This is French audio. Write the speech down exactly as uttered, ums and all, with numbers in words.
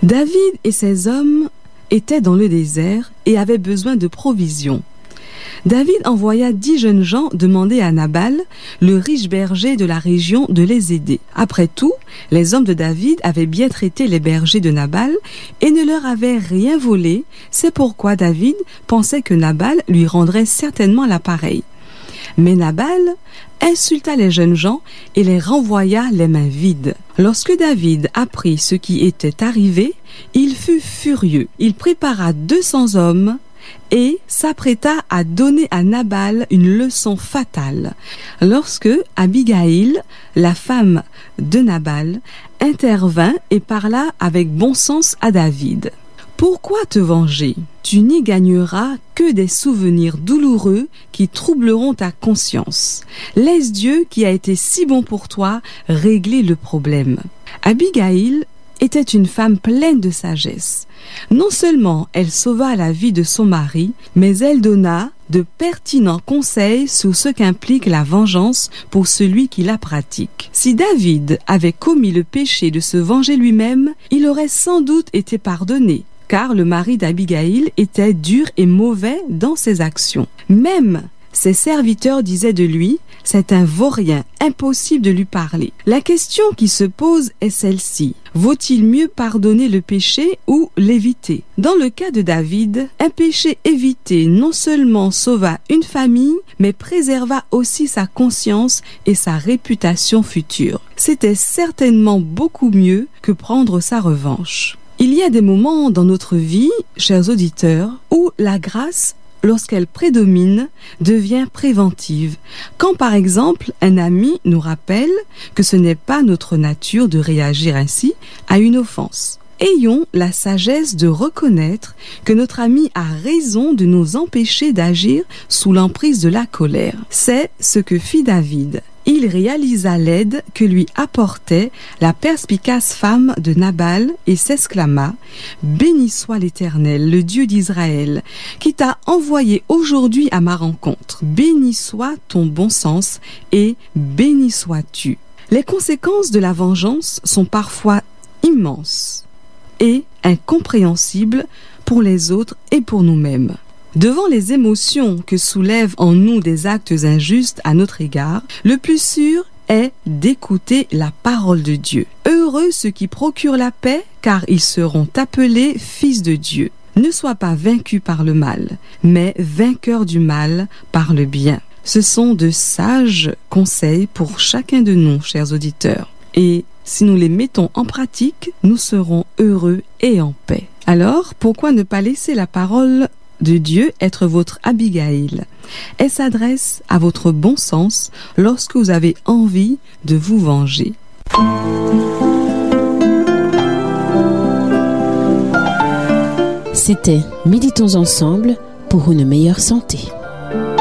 David et ses hommes étaient dans le désert et avaient besoin de provisions. David envoya dix jeunes gens demander à Nabal, le riche berger de la région, de les aider. Après tout, les hommes de David avaient bien traité les bergers de Nabal et ne leur avaient rien volé. C'est pourquoi David pensait que Nabal lui rendrait certainement la pareille. Mais Nabal insulta les jeunes gens et les renvoya les mains vides. Lorsque David apprit ce qui était arrivé, il fut furieux. Il prépara deux cents hommes et s'apprêta à donner à Nabal une leçon fatale. Lorsque Abigaïl, la femme de Nabal, intervint et parla avec bon sens à David. « Pourquoi te venger ? Tu n'y gagneras que des souvenirs douloureux qui troubleront ta conscience. Laisse Dieu, qui a été si bon pour toi, régler le problème. » Abigaïl était une femme pleine de sagesse. Non seulement elle sauva la vie de son mari, mais elle donna de pertinents conseils sur ce qu'implique la vengeance pour celui qui la pratique. Si David avait commis le péché de se venger lui-même, il aurait sans doute été pardonné, car le mari d'Abigaïl était dur et mauvais dans ses actions. Même ses serviteurs disaient de lui, c'est un vaurien, impossible de lui parler. La question qui se pose est celle-ci. Vaut-il mieux pardonner le péché ou l'éviter ? Dans le cas de David, un péché évité non seulement sauva une famille, mais préserva aussi sa conscience et sa réputation future. C'était certainement beaucoup mieux que prendre sa revanche. Il y a des moments dans notre vie, chers auditeurs, où la grâce, lorsqu'elle prédomine, devient préventive. Quand par exemple un ami nous rappelle que ce n'est pas notre nature de réagir ainsi à une offense. Ayons la sagesse de reconnaître que notre ami a raison de nous empêcher d'agir sous l'emprise de la colère. C'est ce que fit David. Il réalisa l'aide que lui apportait la perspicace femme de Nabal et s'exclama « Béni soit l'Éternel, le Dieu d'Israël, qui t'a envoyé aujourd'hui à ma rencontre. Béni soit ton bon sens et béni sois-tu. » Les conséquences de la vengeance sont parfois immenses et incompréhensibles pour les autres et pour nous-mêmes. Devant les émotions que soulèvent en nous des actes injustes à notre égard, le plus sûr est d'écouter la parole de Dieu. Heureux ceux qui procurent la paix, car ils seront appelés fils de Dieu. Ne sois pas vaincu par le mal, mais vainqueur du mal par le bien. Ce sont de sages conseils pour chacun de nous, chers auditeurs. Et si nous les mettons en pratique, nous serons heureux et en paix. Alors, pourquoi ne pas laisser la parole de Dieu être votre Abigaïl? Elle s'adresse à votre bon sens lorsque vous avez envie de vous venger. C'était Méditons ensemble pour une meilleure santé.